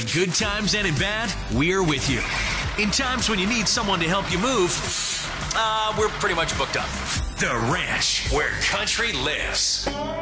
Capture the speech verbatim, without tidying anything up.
good times and in bad, we're with you. In times when you need someone to help you move, uh, we're pretty much booked up. The Ranch, where country lives.